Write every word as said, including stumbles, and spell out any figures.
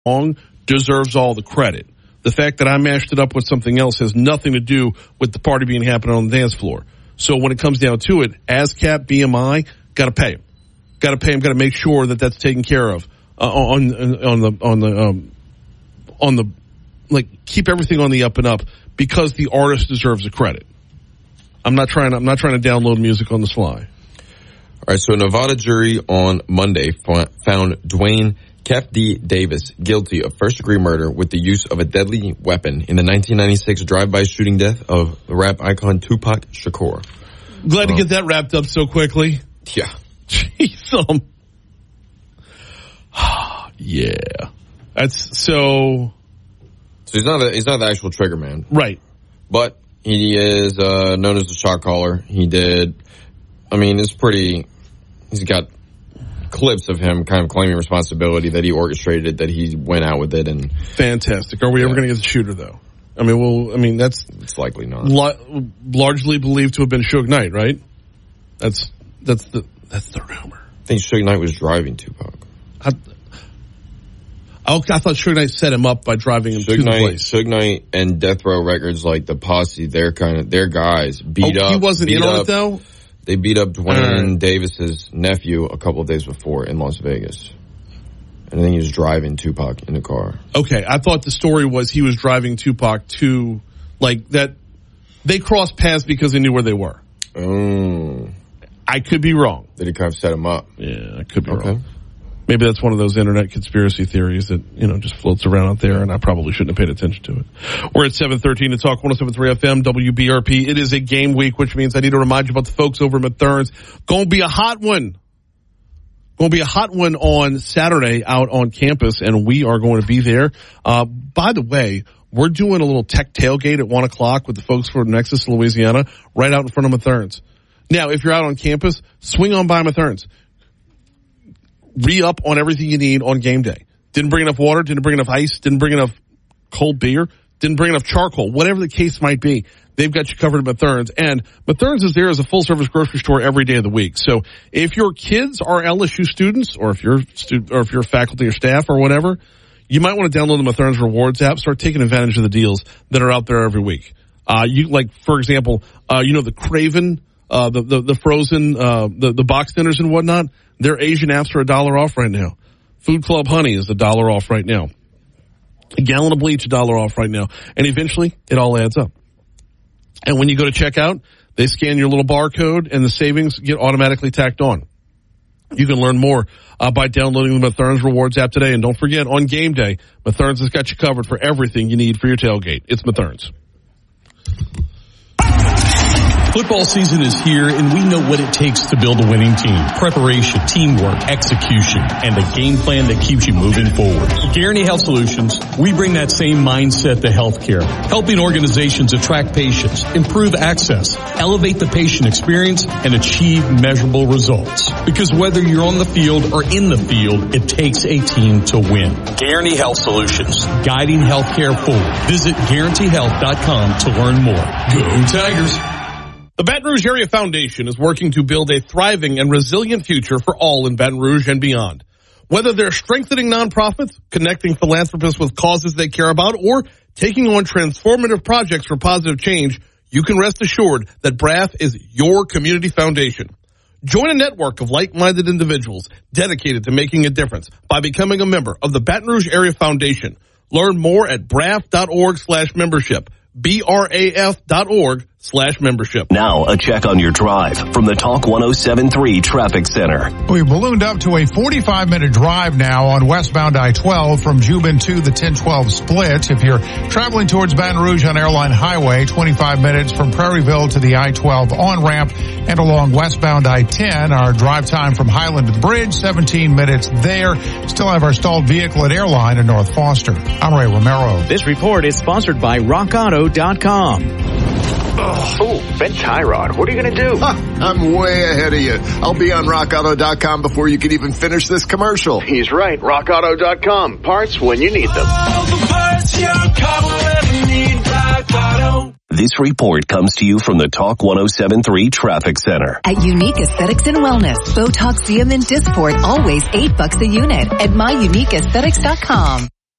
wrong deserves all the credit. The fact that I mashed it up with something else has nothing to do with the party being happening on the dance floor. So when it comes down to it, ASCAP, B M I, got to pay him. Got to pay him. Got to make sure that that's taken care of uh, on on the on the um, on the like keep everything on the up and up because the artist deserves the credit. I'm not trying. I'm not trying to download music on the fly. All right. So a Nevada jury on Monday found Dwayne Kef D. Davis guilty of first-degree murder with the use of a deadly weapon in the nineteen ninety-six drive-by shooting death of the rap icon Tupac Shakur. Glad um, to get that wrapped up so quickly. Yeah. Jeez, um, yeah. That's so. So he's not a, he's not the actual trigger man, right? But he is uh, known as the shot caller. He did. I mean, it's pretty. He's got clips of him kind of claiming responsibility that he orchestrated it, that he went out with it, and fantastic. Are we yeah. ever going to get the shooter though? I mean, well, I mean that's it's likely not. Lo- largely believed to have been Suge Knight, right? That's that's the that's the rumor. I think Suge Knight was driving Tupac. I, I, I thought Suge Knight set him up by driving him Suge to Knight, the place. Suge Knight and Death Row Records, like the posse, they're kind of their guys beat oh, up. He wasn't beat in on up. it though. They beat up Dwayne uh, Davis's nephew a couple of days before in Las Vegas. And I think he was driving Tupac in the car. Okay, I thought the story was he was driving Tupac to, like, that they crossed paths because they knew where they were. Oh. I could be wrong. Did he kind of set him up? Yeah, I could be okay. wrong. Maybe that's one of those internet conspiracy theories that, you know, just floats around out there, and I probably shouldn't have paid attention to it. We're at seven thirteen to Talk one oh seven point three F M, W B R P. It is a game week, which means I need to remind you about the folks over at Mathern's. Going to be a hot one. Going to be a hot one on Saturday out on campus, and we are going to be there. Uh, by the way, we're doing a little tech tailgate at one o'clock with the folks from Nexus, Louisiana, right out in front of Mathern's. Now, if you're out on campus, swing on by Mathern's. Re-up on everything you need on game day. Didn't bring enough water, didn't bring enough ice, didn't bring enough cold beer, didn't bring enough charcoal, whatever the case might be. They've got you covered at Mathern's. And Mathern's is there as a full-service grocery store every day of the week. So if your kids are L S U students, or if you're stu- or if you're faculty or staff or whatever, you might want to download the Mathern's Rewards app, start taking advantage of the deals that are out there every week. Uh, you like, for example, uh, you know, the Craven, uh, the, the, the frozen, uh, the, the box dinners and whatnot. Their Asian apps are a dollar off right now. Food Club Honey is a dollar off right now. A gallon of bleach, a dollar off right now. And eventually, it all adds up. And when you go to checkout, they scan your little barcode and the savings get automatically tacked on. You can learn more uh, by downloading the Mathern's Rewards app today. And don't forget, on game day, Mathern's has got you covered for everything you need for your tailgate. It's Mathern's. Football season is here, and we know what it takes to build a winning team. Preparation, teamwork, execution, and a game plan that keeps you moving forward. At Guaranty Health Solutions, we bring that same mindset to healthcare, helping organizations attract patients, improve access, elevate the patient experience, and achieve measurable results. Because whether you're on the field or in the field, it takes a team to win. Guaranty Health Solutions, guiding healthcare forward. Visit guaranty health dot com to learn more. Go Tigers! The Baton Rouge Area Foundation is working to build a thriving and resilient future for all in Baton Rouge and beyond. Whether they're strengthening nonprofits, connecting philanthropists with causes they care about, or taking on transformative projects for positive change, you can rest assured that B R A F is your community foundation. Join a network of like-minded individuals dedicated to making a difference by becoming a member of the Baton Rouge Area Foundation. Learn more at braf.org slash membership. B R A F dot org slash membership. Now, a check on your drive from the Talk one oh seven point three Traffic Center. We've ballooned up to a forty-five minute drive now on westbound I twelve from Jubin to the ten twelve split. If you're traveling towards Baton Rouge on Airline Highway, twenty-five minutes from Prairieville to the I twelve on-ramp and along westbound I ten. Our drive time from Highland to the bridge, seventeen minutes there. Still have our stalled vehicle at Airline in North Foster. I'm Ray Romero. This report is sponsored by rock auto dot com. Oh, Ben Tyrod, what are you going to do? Huh, I'm way ahead of you. I'll be on rock auto dot com before you can even finish this commercial. He's right, rock auto dot com. Parts when you need them. This report comes to you from the Talk one oh seven point three Traffic Center. At Unique Aesthetics and Wellness, Botox, Xeomin, Dysport, always eight bucks a unit at my unique aesthetics dot com.